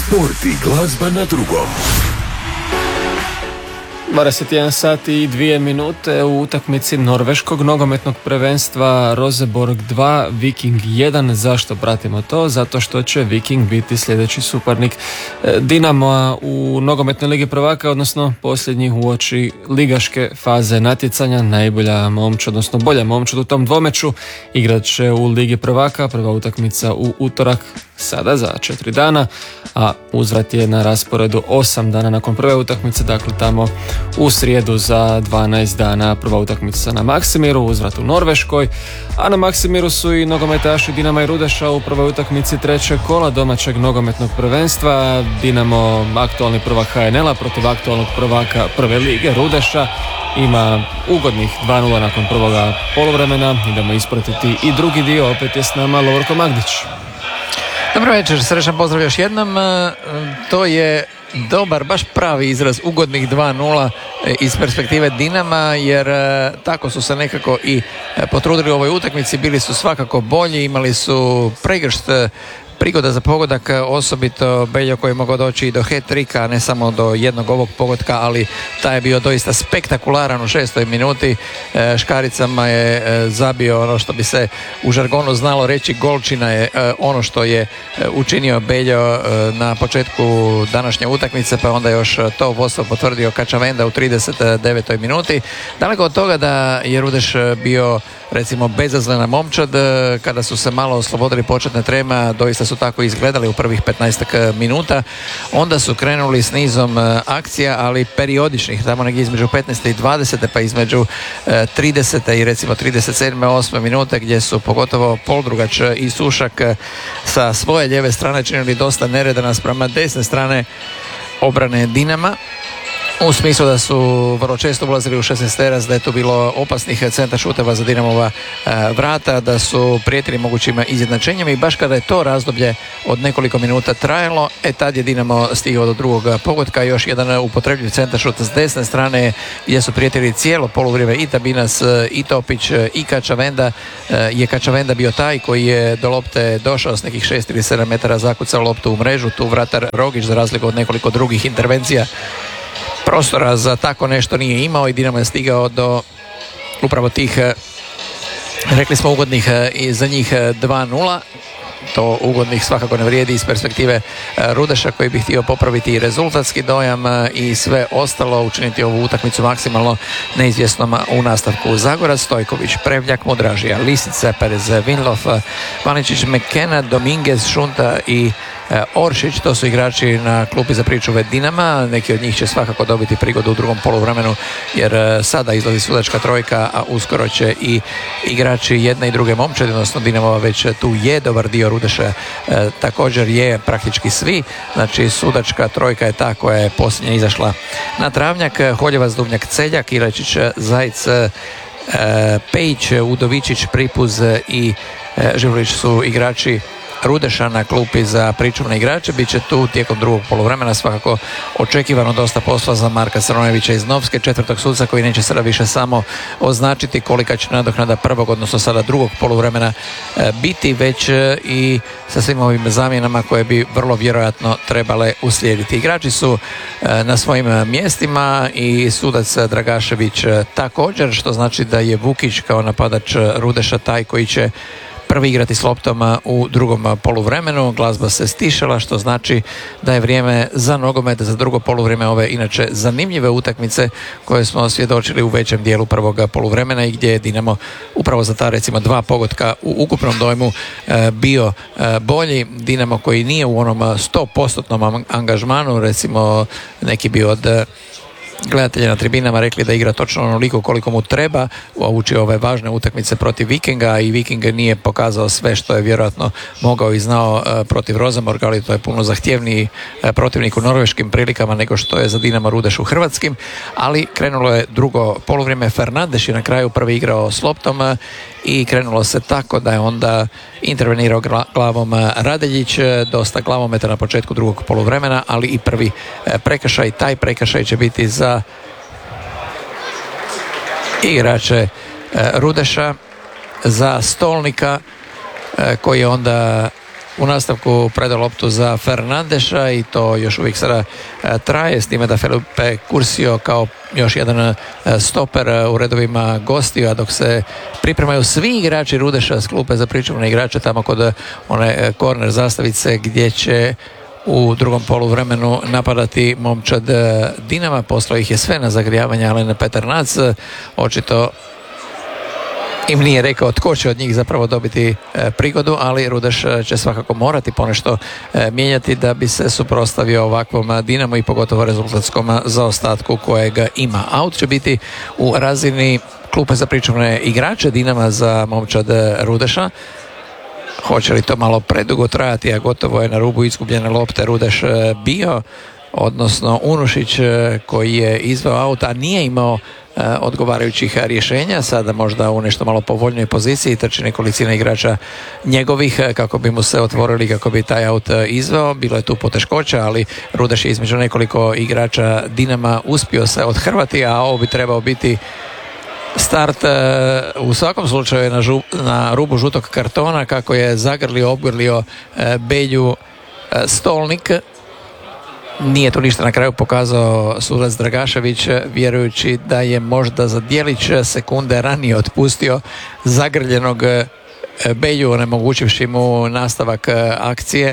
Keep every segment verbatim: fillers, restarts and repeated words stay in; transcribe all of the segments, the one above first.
Sport i glazba na drugom. dvadeset jedan sati i dvije minute u utakmici norveškog nogometnog prvenstva Rosenborg dva, Viking jedan. Zašto pratimo to? Zato što će Viking biti sljedeći suparnik Dinama u nogometnoj ligi prvaka, odnosno posljednji uoči ligaške faze natjecanja. Najbolja momčad, odnosno bolja momčad u tom dvomeču igrat će u ligi prvaka. Prva utakmica u utorak, sada za četiri dana, a uzvrat je na rasporedu osam dana nakon prve utakmice, dakle tamo u srijedu za dvanaest dana prva utakmica na Maksimiru, uzvrat u Norveškoj, a na Maksimiru su i nogometaši Dinama i Rudeša u prvoj utakmici trećeg kola domaćeg nogometnog prvenstva. Dinamo, aktualni prvak H N L-a protiv aktualnog prvaka prve lige Rudeša, ima ugodnih dva nula nakon prvoga poluvremena. Idemo ispratiti i drugi dio, opet je s nama Lovorko Magdić. Dobro večer, srećan pozdrav još jednom. To je dobar, baš pravi izraz ugodnih dva nula iz perspektive Dinama, jer tako su se nekako i potrudili u ovoj utakmici, bili su svakako bolji, imali su pregršt prigoda za pogodak, osobito Beljo koji je mogao doći i do hat-trika, ne samo do jednog ovog pogotka, ali taj je bio doista spektakularan u šestoj minuti. Škaricama je zabio ono što bi se u žargonu znalo reći golčina, je ono što je učinio Beljo na početku današnje utakmice, pa onda još to vodstvo potvrdio Kačavenda u trideset devetoj minuti. Daleko od toga da je Rudeš bio recimo bezazlena momčad, kada su se malo oslobodili početne trema, doista su tako izgledali u prvih petnaestak minuta. Onda su krenuli s nizom akcija, ali periodičnih, tamo negdje između petnaeste i dvadesete, pa između tridesete i recimo trideset sedme osme minute, gdje su pogotovo Poldrugač i Sušak sa svoje lijeve strane činili dosta nereda naspram desne strane obrane Dinama, u smislu da su vrlo često ulazili u šesnaesterac, da je tu bilo opasnih centar šuteva za Dinamova vrata, da su prijetili mogućim izjednačenjem, i baš kada je to razdoblje od nekoliko minuta trajalo, e tad je Dinamo stigao do drugog pogotka. Još jedan upotrebljiv centar šut s desne strane, gdje su prijetili cijelo poluvrijeme i Tabinas i Topić i Kačavenda. Je Kačavenda bio taj koji je do lopte došao s nekih šest ili sedam metara, zakucao loptu u mrežu, tu vratar Rogić, za razliku od nekoliko drugih intervencija, prostora za tako nešto nije imao, i Dinamo je stigao do upravo tih, rekli smo, ugodnih i za njih dva nula. To ugodnih svakako ne vrijedi iz perspektive Rudeša, koji bi htio popraviti rezultatski dojam i sve ostalo, učiniti ovu utakmicu maksimalno neizvjesnom u nastavku. Zagorac, Stojković, Prevljak, Mudražija, Lisica, Perez, Vinlof, Vaničić, McKenna, Dominguez, Šunta i Oršić, to su igrači na klupi za pričuve Dinama. Neki od njih će svakako dobiti prigodu u drugom poluvremenu, jer sada izlazi sudačka trojka, a uskoro će i igrači jedne i druge momčadi, odnosno Dinamova već tu je dobar dio, Rudeša e, također je, praktički svi. Znači sudačka trojka je ta koja je posljednja izašla na travnjak. Holjevac, Duvnjak, Celjak, Ilačić, Zajc, e, Pejić, Udovičić, Pripuz i e, Živlić su igrači Rudeša na klupi za pričuvne igrače. Biće tu tijekom drugog poluvremena svakako očekivano dosta posla za Marka Crnojevića iz Novske, četvrtog suca, koji neće sada više samo označiti kolika će nadoknada prvog, odnosno sada drugog poluvremena biti, već i sa svim ovim zamjenama koje bi vrlo vjerojatno trebale uslijediti. Igrači su na svojim mjestima i sudac Dragašević također, što znači da je Vukić kao napadač Rudeša taj koji će prvi igrati s loptom u drugom poluvremenu. Glazba se stišala, što znači da je vrijeme za nogomet, za drugo poluvrijeme ove inače zanimljive utakmice koje smo svjedočili u većem dijelu prvog poluvremena, i gdje je Dinamo upravo za ta recimo dva pogotka u ukupnom dojmu bio bolji. Dinamo koji nije u onom sto postotnom angažmanu, recimo neki bi od gledatelji na tribinama rekli da igra točno onoliko koliko mu treba ući ove važne utakmice protiv Vikinga, i Viking nije pokazao sve što je vjerojatno mogao i znao protiv Rosenborga, ali to je puno zahtjevniji protivnik u norveškim prilikama nego što je za Dinamo Rudeš u hrvatskim. Ali krenulo je drugo poluvrijeme, Fernandes je na kraju prvi igrao s loptom i krenulo se tako da je onda intervenirao glavom Radeljić, dosta glavometa na početku drugog poluvremena, ali i prvi prekršaj. Taj prekršaj će biti za igrače Rudeša, za Stolnika, koji je onda u nastavku predao loptu za Fernandeša i to još uvijek sada traje, s time da Felipe Curcio kao još jedan stoper u redovima gostiju, a dok se pripremaju svi igrači Rudeša s klupe za pričuvne igrače tamo kod one korner zastavice gdje će u drugom poluvremenu napadati momčad Dinama. Poslao ih je sve na zagrijavanje Alen Peternac, očito im nije rekao tko će od njih zapravo dobiti e, prigodu, ali Rudeš će svakako morati ponešto e, mijenjati da bi se suprotstavio ovakvom Dinamu i pogotovo rezultatskom zaostatku kojeg ima. Out će biti u razini klupe za pričuvne igrače Dinama za momčad Rudeša. Hoće li to malo predugo trajati, a gotovo je na rubu izgubljene lopte Rudeš bio, odnosno Unušić koji je izveo out, a nije imao e, odgovarajućih rješenja, sada možda u nešto malo povoljnoj poziciji, trči nekolicina igrača njegovih kako bi mu se otvorili, kako bi taj out izveo. Bilo je tu poteškoća, ali Rudeš je između nekoliko igrača Dinama uspio se odhrvati, a ovo bi trebao biti start e, u svakom slučaju na, žu, na rubu žutog kartona, kako je zagrlio, obgrlio e, Belju e, Stolnik. Nije tu ništa na kraju pokazao sudac Dragašević, vjerujući da je možda za djelić sekunde ranije otpustio zagrljenog e, Belju, onemogućivši mu nastavak e, akcije.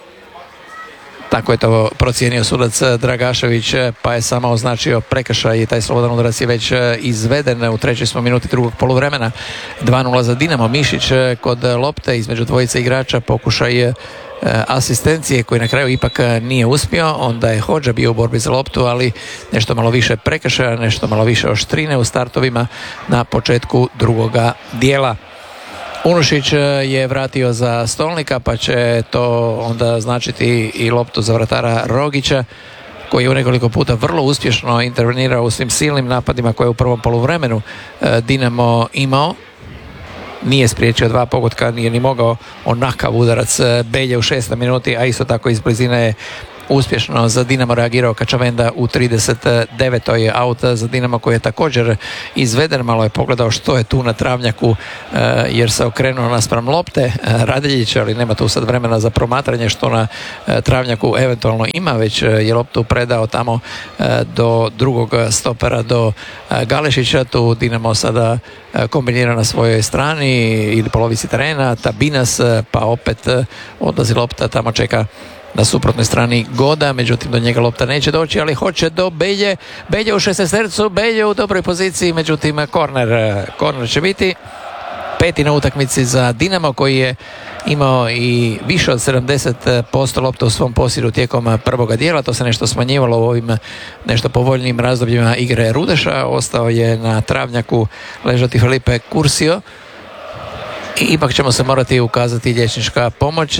Tako je to procijenio sudac Dragašević, pa je samo označio prekršaj i taj slobodan udarac je već izveden. U trećoj smo minuti drugog poluvremena. dva nula za Dinamo. Mišić kod lopte između dvojice igrača, pokušaj asistencije koji na kraju ipak nije uspio. Onda je Hodža bio u borbi za loptu, ali nešto malo više prekršaja, nešto malo više oštrine u startovima na početku drugoga dijela. Unušić je vratio za Stolnika, pa će to onda značiti i loptu za vratara Rogića, koji je u nekoliko puta vrlo uspješno intervenirao u svim silnim napadima koje je u prvom poluvremenu Dinamo imao. Nije spriječio dva pogotka, nije ni mogao onakav udarac Belje u šestoj minuti, a isto tako iz blizine je uspješno za Dinamo reagirao Kačavenda u trideset devetoj Out za Dinamo koji je također izveden. Malo je pogledao što je tu na travnjaku jer se okrenuo naspram lopte Radeljić, ali nema tu sad vremena za promatranje što na travnjaku eventualno ima, već je loptu predao tamo do drugog stopera, do Galešića. Tu Dinamo sada kombinira na svojoj strani ili polovici terena, Tabinas, pa opet odlazi lopta, tamo čeka na suprotnoj strani Goda, međutim do njega lopta neće doći, ali hoće do Belje. Belje u šesnaestercu, Belje u dobroj poziciji, međutim korner, korner će biti peti na utakmici za Dinamo, koji je imao i više od sedamdeset posto lopta u svom posjedu tijekom prvoga dijela. To se nešto smanjivalo u ovim nešto povoljnim razdobljima igre Rudeša. Ostao je na travnjaku ležati Felipe Curcio i ipak ćemo se morati ukazati liječnička pomoć.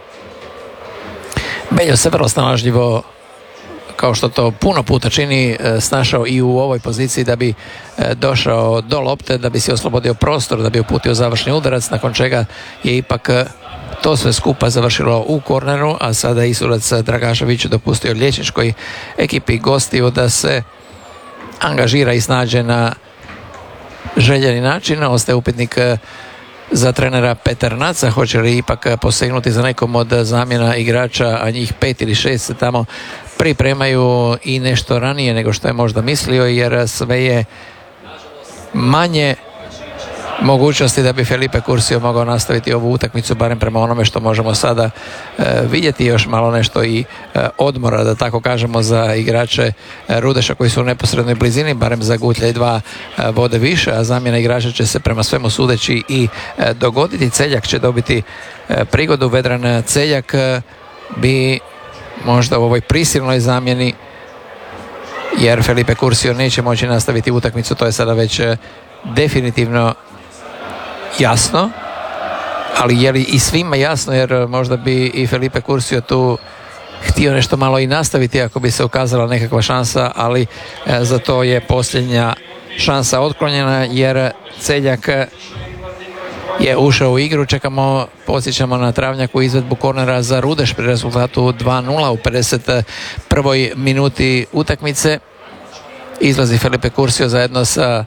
Beljo se vrlo snalažljivo, kao što to puno puta čini, snašao i u ovoj poziciji da bi došao do lopte, da bi si oslobodio prostor, da bi uputio završni udarac, nakon čega je ipak to sve skupa završilo u korneru, a sada i sudac Dragašević dopustio liječničkoj ekipi gostiju da se angažira i snađe na željeni način. Ostaje upitnik za trenera Peternaca, hoće li ipak posegnuti za nekom od zamjena igrača, a njih pet ili šest se tamo pripremaju i nešto ranije nego što je možda mislio, jer sve je manje mogućnosti da bi Felipe Curcio mogao nastaviti ovu utakmicu, barem prema onome što možemo sada e, vidjeti. Još malo nešto i e, odmora, da tako kažemo, za igrače e, Rudeša koji su u neposrednoj blizini, barem za gutlje i dva e, vode više, a zamjena igrača će se prema svemu sudeći i e, dogoditi. Celjak će dobiti e, prigodu. Vedran Celjak e, bi možda u ovoj prisilnoj zamjeni, jer Felipe Curcio neće moći nastaviti utakmicu, to je sada već e, definitivno jasno, ali je li i svima jasno, jer možda bi i Felipe Curcio tu htio nešto malo i nastaviti ako bi se ukazala nekakva šansa, ali e, za to je posljednja šansa otklonjena, jer Celjak je ušao u igru. Čekamo, podsjećamo na travnjaku izvedbu kornera za Rudeš pri rezultatu dva nula u pedeset prvoj minuti utakmice. Izlazi Felipe Curcio zajedno sa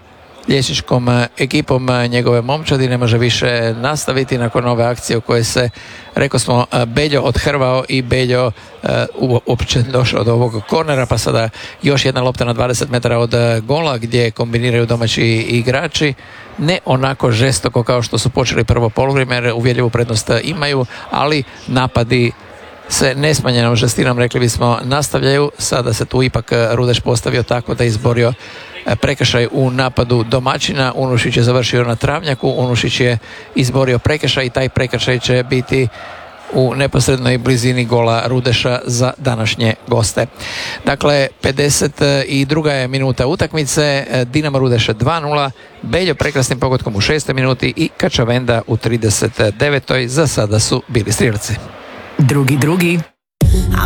liječničkom ekipom njegove momčadi, ne može više nastaviti nakon ove akcije u kojoj se, rekao smo, Beljo odhrvao i Beljo uh, uopće došao do ovog kornera, pa sada još jedna lopta na dvadeset metara od gola gdje kombiniraju domaći igrači, ne onako žestoko kao što su počeli prvo poluvrijeme jer uvjerljivu prednost imaju, ali napadi se nesmanjenom žestinom, rekli bismo, nastavljaju. Sada se tu ipak Rudeš postavio tako da je izborio prekršaj u napadu domaćina. Unušić je završio na travnjaku, Unušić je izborio prekršaj i taj prekršaj će biti u neposrednoj blizini gola Rudeša za današnje goste. Dakle, pedeset druga je minuta utakmice, Dinamo Rudeš dva nula, Beljo prekrasnim pogodkom u šestoj minuti i Kačavenda u trideset devetoj Za sada su bili strijelci. Drugi drugi.